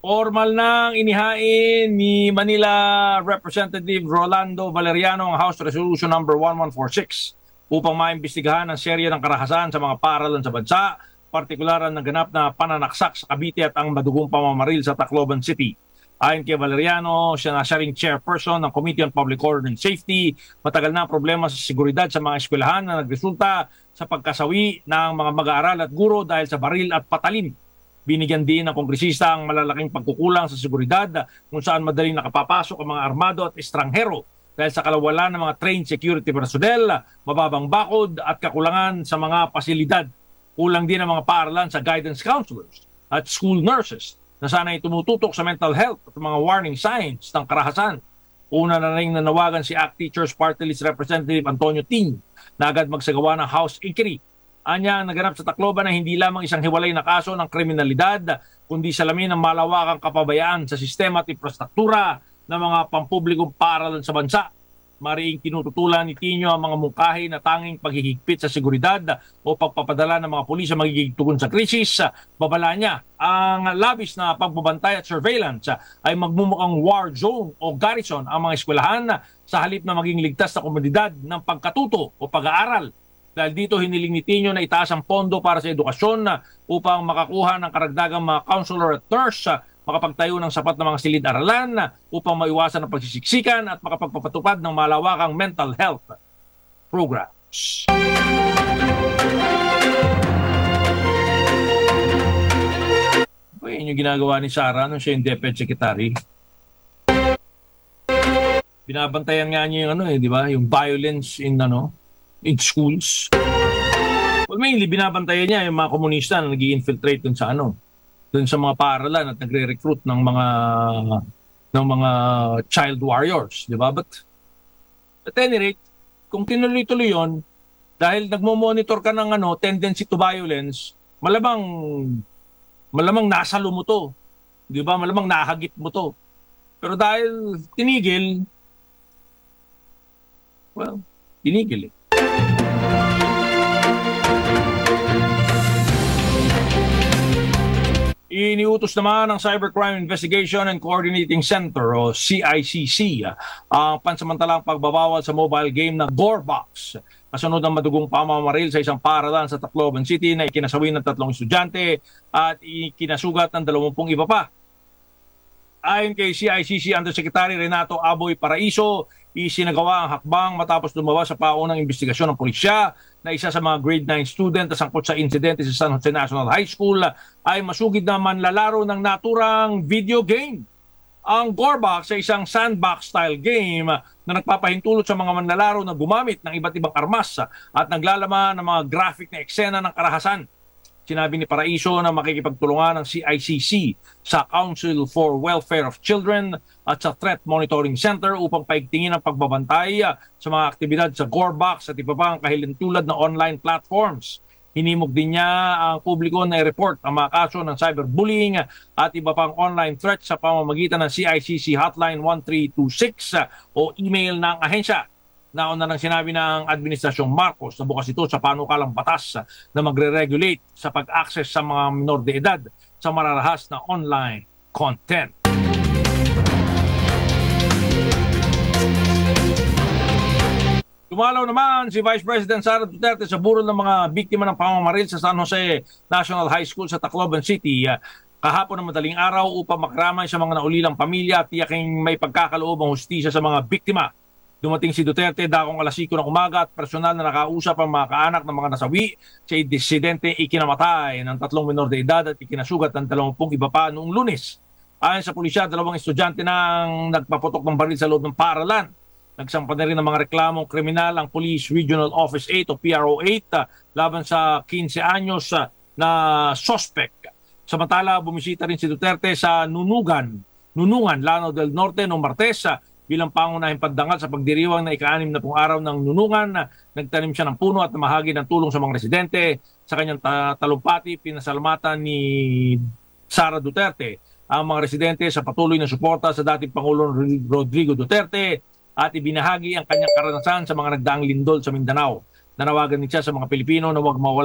Formal nang inihain ni Manila Representative Rolando Valeriano ang House Resolution number 1146 upang maimbestigahan ang serye ng karahasan sa mga paaralan sa bansa, partikular ang naganap na pananaksak sa Cavite at ang madugong pamamaril sa Tacloban City. Ayon kay Valeriano, siya ring chairperson ng Committee on Public Order and Safety. Matagal na ang problema sa seguridad sa mga eskwelahan na nagresulta sa pagkasawi ng mga mag-aaral at guro dahil sa baril at patalim. Binigyan din ng kongresista ang malalaking pagkukulang sa seguridad kung saan madaling nakapapasok ang mga armado at estranghero dahil sa kalawalan ng mga trained security personnel, mababang bakod at kakulangan sa mga pasilidad. Kulang din ang mga paaralan sa guidance counselors at school nurses na sana'y tumututok sa mental health at mga warning signs ng karahasan. Una na rin nanawagan si ACT Teachers Party List Representative Antonio Ting na agad magsagawa ng House inquiry. Anya ang naganap sa Tacloban na hindi lamang isang hiwalay na kaso ng kriminalidad, kundi salamin ng malawakang kapabayaan sa sistema at infrastruktura ng mga pampublikong paaralan sa bansa. Mariing tinututulan ni Tino ang mga mungkahi na tanging paghihigpit sa seguridad o pagpapadala ng mga pulis sa magiging tugon sa krisis. Babala niya, ang labis na pagbabantay at surveillance ay magmumukhang war zone o garrison ang mga eskwelahan sa halip na maging ligtas na komunidad ng pagkatuto o pag-aaral. Dahil dito hiniling ni Tino na itaas ang pondo para sa edukasyon upang makakuha ng karagdagang mga counselor at nurse, makapagtayo ng sapat na mga silid-aralan upang maiwasan ang pagsisiksikan at makapagpapatupad ng malawakang mental health programs. Yun yung ginagawa ni Sara nung siya yung Deputy Secretary. Binabantayan nga niya yung di ba? Yung violence in schools. Well, mainly binabantayan niya yung mga komunista na nag-i-infiltrate dun sa dun sa mga paaralan at nagre-recruit ng mga child warriors, di ba? But at any rate, kung tinuloy-tuloy yon, dahil nagmo-monitor ka ng tendency to violence, malamang nasalo mo to, di ba? Malamang nahagip mo to. Pero dahil tinigil eh. Iniutos naman ng Cybercrime Investigation and Coordinating Center o CICC ang pansamantalang pagbabawal sa mobile game na Gorebox. Kasunod ng madugong pamamaril sa isang paaralan sa Tacloban City na ikinasawi ng 3 estudyante at ikinasugat ng 20 iba pa. Ayon kay CICC Undersecretary Renato Aboy Paraiso, isinagawa ang hakbang matapos lumabas sa paunang investigasyon ng pulisya na isa sa mga grade 9 student na sangkot sa insidente sa San Jose National High School ay masugid na manlalaro ng naturang video game. Ang Gorebox ay isang sandbox-style game na nagpapahintulot sa mga manlalaro na gumamit ng iba't ibang armas at naglalaman ng mga graphic na eksena ng karahasan. Sinabi ni Paraiso na makikipagtulungan ng CICC sa Council for Welfare of Children at sa Threat Monitoring Center upang paigtingin ang pagbabantay sa mga aktibidad sa Gorebox at iba pang kahilintulad na online platforms. Hinimok din niya ang publiko na i-report ang mga kaso ng cyberbullying at iba pang online threats sa pamamagitan ng CICC Hotline 1326 o email ng ahensya. Nauna nang sinabi ng Administrasyong Marcos na bukas ito sa panukalang batas na magre-regulate sa pag-access sa mga minor de edad sa mararahas na online content. Dumalaw naman si Vice President Sara Duterte sa burol ng mga biktima ng pamamaril sa San Jose National High School sa Tacloban City kahapon ng madaling araw upang makaramay sa mga naulilang pamilya at tiyaking may pagkakaloob ang hustisya sa mga biktima. Dumating si Duterte dakong alas 5 ng umaga at personal na nakausap ang mga kaanak ng mga nasawi sa insidente ikinamatay ng 3 minor de edad at ikinasugat ng 20 iba pa noong Lunes. Ayon sa pulisya, 2 estudyante nang nagpaputok ng baril sa loob ng paaralan. Nagsampa na rin ng mga reklamong kriminal ang Police Regional Office 8 o PRO8 laban sa 15 anyos na suspect. Samantala, bumisita rin si Duterte sa Nunungan, Lanao del Norte noong Martes bilang pangunahing pagdangal sa pagdiriwang na ika-60 na araw ng Nunungan. Nagtanim siya ng puno at namahagi ng tulong sa mga residente. Sa kanyang talumpati, pinasalamatan ni Sara Duterte ang mga residente sa patuloy na suporta sa dating Pangulong Rodrigo Duterte at ibinahagi ang kanyang karanasan sa mga nagdaang lindol sa Mindanao. Nanawagan din siya sa mga Pilipino na huwag mawala